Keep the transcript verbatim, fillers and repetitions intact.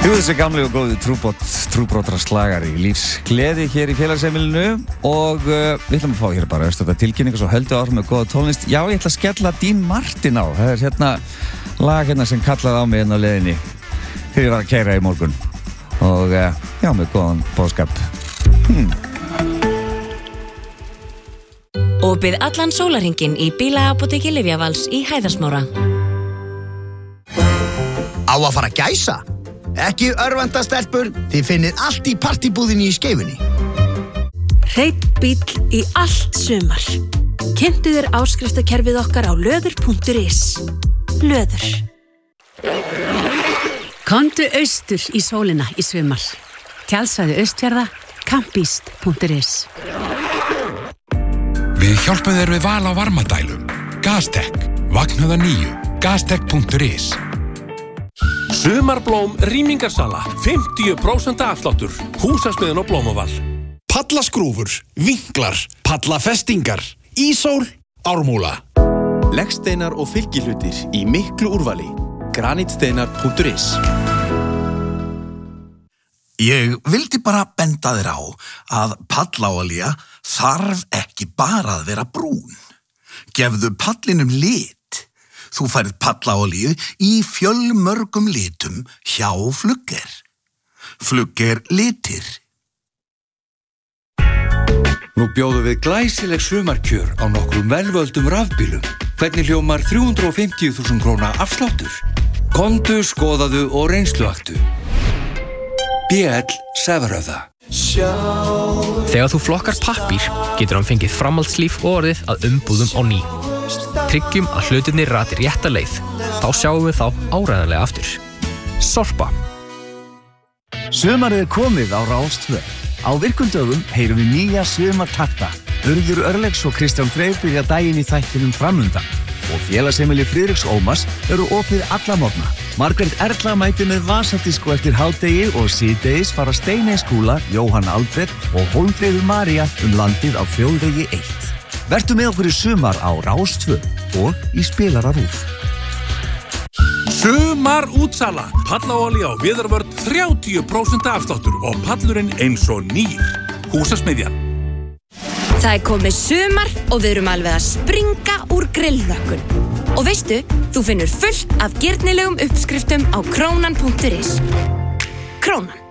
Jú, þessi gamli og góði trúbót, trúbrótara slagari lífsgleði hér í félagsheimilinu og uh, við ætlum að fá hér bara östu þetta tilkynningu svo höldu áfram með góða tónlist. Já, ég ætla að skella Dean Martin á. Það er hérna lag hérna sem kallaði á mig hérna á leiðinni þegar ég var að keyra í morgun og uh, já, með góðan boðskap. Hmm. Opið allan sólarhringinn í bílaapóteki Lyfjavals í Hæðarsmára. Á að fara að gæsa? Ekki örvanda stelpur, þið finnið allt í partibúðinni í Skeifunni. Hreinn bíll í allt sumar. Kynntu þér áskriftakerfið okkar á löður punktur is. Löður. Komdu austur í sólina í sumar. Tjaldsvæði Austfjarða, campist punktur is. Við hjálpum þér við val á varmadælum. Gastek, vaknaða nýju, gastek punktur is. Sumarblóm rýmingarsala, fimmtíu prósent afsláttur, húsasmiðan og Blómaval. Pallaskrúfur, vinklar, pallafestingar, ísól, ármúla. Leggsteinar og fylgihlutir í miklu úrvali. granitsteinar punktur is. Ég vildi bara benda þér á að pallaolía þarf ekki bara að vera brún. Gefðu pallinum lit. Þú færð pallaolíu í fjölmörgum litum hjá Flugger. Flugger litir. Nú bjóðum við glæsileg sumarkjör á nokkrum velvöldum rafbílum. Hvernig hljómar þrjú hundruð og fimmtíu þúsund króna afsláttur? Komdu, skoðaðu og reynsluaktu. B L Severöða. Þegar þú flokkar pappír getur hann fengið framhaldslíf og orðið að umbúðum á ný. Tryggjum að hlutirnir rati rétta leið. Þá sjáum við þá áreiðanlega aftur. Sorpa. Sumarið er komið á Rás tvö. Á virkum dögum heyrum við nýja sumartakta. Urður Örlegs og Kristján Freyr byrja daginn í þættinum framundan. Og félagsheimili Friðriks Ómars eru opið alla morgna. Margrét Erla mætir með vasadisko eftir hádegi og síðdegis fara Steiney Skúla, Jóhann Alfred og Hólmfríður María um landið á þjóðvegi eitt. Vertu með okkur í sumar á Rás tvö og í spilara RÚV. Sumar útsala, pallaolía og viðarvörn þrjátíu prósent afsláttur og pallurinn eins og nýr. Húsasmiðjan. Það er komið sumar og við erum alveg að springa úr grillrökkun. Og veistu, þú finnur fullt af girnilegum uppskriftum á krónan punktur is. Krónan.